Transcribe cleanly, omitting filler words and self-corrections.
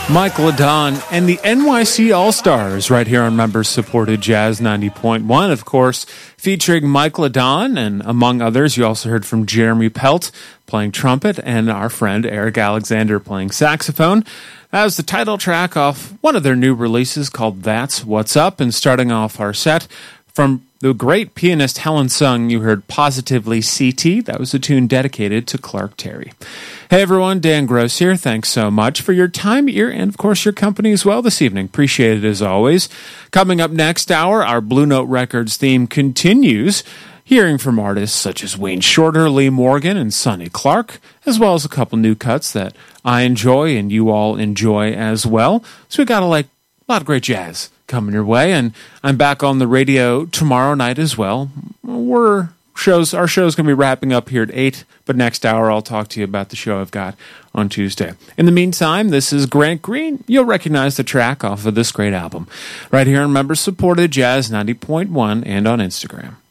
Michael Adon and the NYC All-Stars right here on members-supported Jazz 90.1, of course, featuring Michael Adon, and among others, you also heard from Jeremy Pelt playing trumpet and our friend Eric Alexander playing saxophone. That was the title track off one of their new releases called That's What's Up, and starting off our set from the great pianist Helen Sung, you heard Positively CT. That was a tune dedicated to Clark Terry. Hey everyone, Dan Gross here. Thanks so much for your time, ear, and of course your company as well this evening. Appreciate it as always. Coming up next hour, our Blue Note Records theme continues, hearing from artists such as Wayne Shorter, Lee Morgan, and Sonny Clark, as well as a couple new cuts that I enjoy and you all enjoy as well. So we got a lot of great jazz coming your way, and I'm back on the radio tomorrow night as well. Our show's going to be wrapping up here at 8, but next hour I'll talk to you about the show I've got on Tuesday. In the meantime, this is Grant Green. You'll recognize the track off of this great album right here on members-supported Jazz 90.1 and on Instagram.